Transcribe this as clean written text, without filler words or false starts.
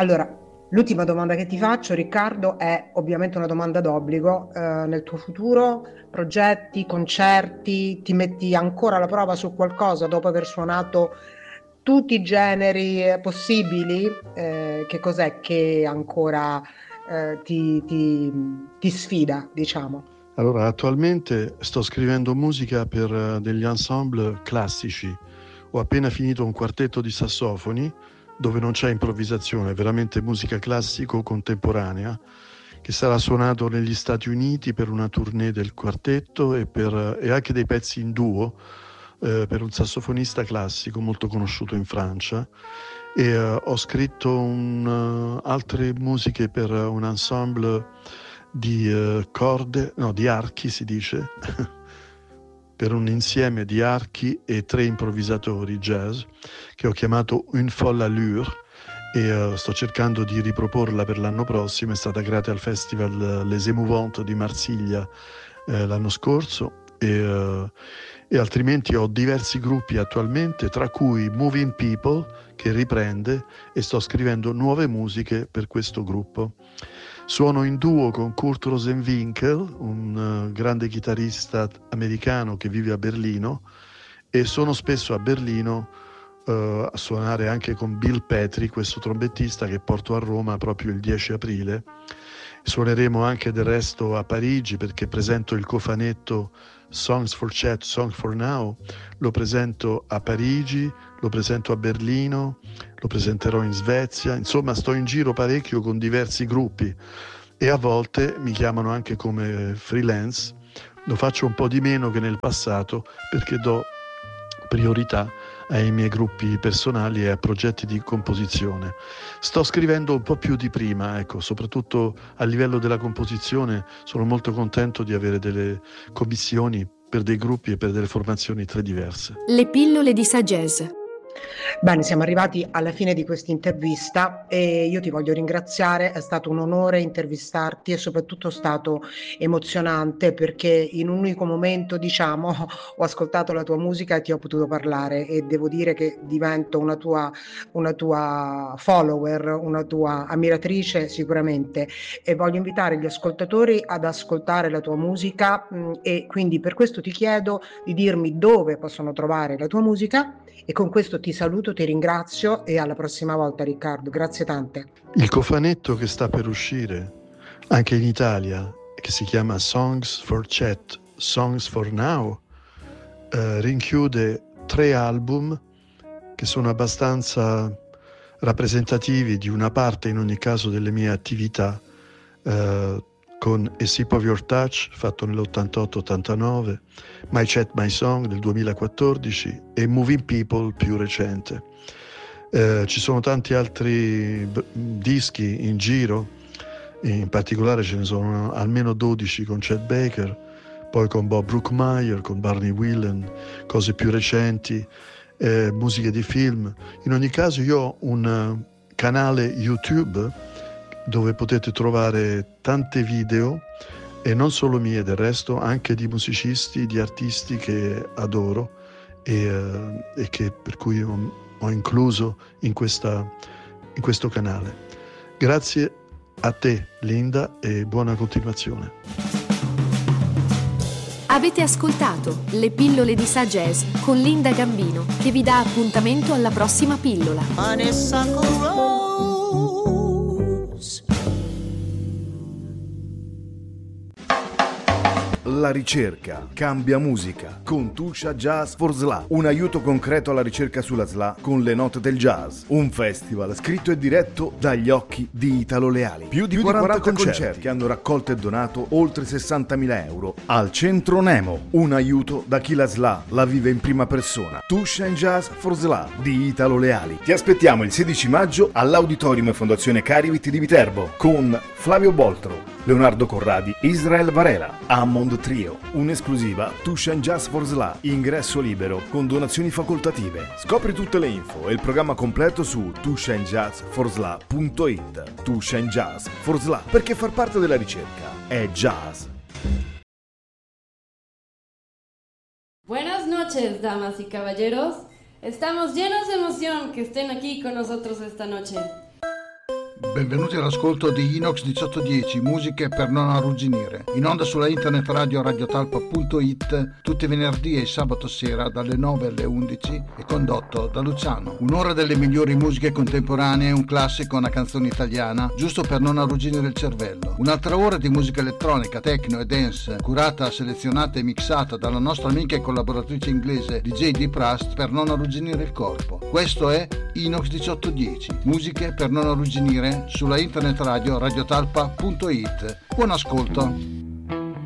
Allora, l'ultima domanda che ti faccio, Riccardo, è ovviamente una domanda d'obbligo. Nel tuo futuro, progetti, concerti, ti metti ancora alla prova su qualcosa dopo aver suonato tutti i generi possibili? Che cos'è che ancora ti sfida, diciamo? Allora, attualmente sto scrivendo musica per degli ensemble classici. Ho appena finito un quartetto di sassofoni dove non c'è improvvisazione, è veramente musica classico contemporanea, che sarà suonato negli Stati Uniti per una tournée del quartetto e anche dei pezzi in duo per un sassofonista classico molto conosciuto in Francia. Ho scritto altre musiche per un ensemble di corde, no, di archi si dice, per un insieme di archi e 3 improvvisatori jazz che ho chiamato Une Folle Allure e sto cercando di riproporla per l'anno prossimo. È stata creata al Festival Les Émouvantes di Marsiglia l'anno scorso e altrimenti ho diversi gruppi attualmente, tra cui Moving People, che riprende, e sto scrivendo nuove musiche per questo gruppo. Suono in duo con Kurt Rosenwinkel, un grande chitarrista americano che vive a Berlino, e sono spesso a Berlino a suonare anche con Bill Petri, questo trombettista che porto a Roma proprio il 10 aprile. Suoneremo anche del resto a Parigi perché presento il cofanetto Songs for Chat, Songs for Now, lo presento a Parigi, lo presento a Berlino, lo presenterò in Svezia, insomma sto in giro parecchio con diversi gruppi e a volte mi chiamano anche come freelance. Lo faccio un po' di meno che nel passato perché do priorità ai miei gruppi personali e a progetti di composizione. Sto scrivendo un po' più di prima, ecco, soprattutto a livello della composizione sono molto contento di avere delle commissioni per dei gruppi e per delle formazioni tre diverse. Le pillole di Sagesse. Bene, siamo arrivati alla fine di questa intervista e io ti voglio ringraziare, è stato un onore intervistarti e soprattutto è stato emozionante perché in un unico momento, diciamo, ho ascoltato la tua musica e ti ho potuto parlare e devo dire che divento una tua follower, una tua ammiratrice sicuramente e voglio invitare gli ascoltatori ad ascoltare la tua musica e quindi per questo ti chiedo di dirmi dove possono trovare la tua musica. E con questo ti saluto, ti ringrazio e alla prossima volta, Riccardo. Grazie tante. Il cofanetto che sta per uscire anche in Italia, che si chiama Songs for Chat, Songs for Now, rinchiude 3 album che sono abbastanza rappresentativi di una parte in ogni caso delle mie attività, con A Sip of Your Touch fatto nell'88-89, My Chat, My Song del 2014 e Moving People più recente. Ci sono tanti altri dischi in giro, in particolare ce ne sono almeno 12 con Chet Baker, poi con Bob Brookmeyer, con Barney Whelan, cose più recenti, musiche di film. In ogni caso io ho un canale YouTube dove potete trovare tante video e non solo mie, del resto anche di musicisti, di artisti che adoro e che per cui ho incluso in questo canale. Grazie a te Linda e buona continuazione. Avete ascoltato Le pillole di Sagesse con Linda Gambino che vi dà appuntamento alla prossima pillola. La ricerca cambia musica con Tusha Jazz for SLA, un aiuto concreto alla ricerca sulla SLA con le note del jazz, un festival scritto e diretto dagli occhi di Italo Leali, più di 40 concerti che hanno raccolto e donato oltre 60.000 euro al Centro Nemo, un aiuto da chi la SLA la vive in prima persona. Tusha Jazz for SLA di Italo Leali. Ti aspettiamo il 16 maggio all'Auditorium e Fondazione Carivit di Viterbo con Flavio Boltro, Leonardo Corradi, Israel Varela, Hammond Trio, un'esclusiva Tusha Jazz for SLA, ingresso libero con donazioni facoltative. Scopri tutte le info e il programma completo su tushaandjazzforsla.it. Tusha Jazz for SLA, perché far parte della ricerca è jazz. Buenas noches, damas y caballeros. Estamos llenos de emoción que estén aquí con nosotros esta noche. Benvenuti all'ascolto di Inox 1810, musiche per non arrugginire. In onda sulla internet radio radiotalpa.it tutti i venerdì e sabato sera dalle 9 alle 11 e condotto da Luciano. Un'ora delle migliori musiche contemporanee, un classico, una canzone italiana, giusto per non arrugginire il cervello. Un'altra ora di musica elettronica, techno e dance, curata, selezionata e mixata dalla nostra amica e collaboratrice inglese DJ Deep Rust per non arrugginire il corpo. Questo è Inox 1810, musiche per non arrugginire sulla internet radio radiotalpa.it. Buon ascolto.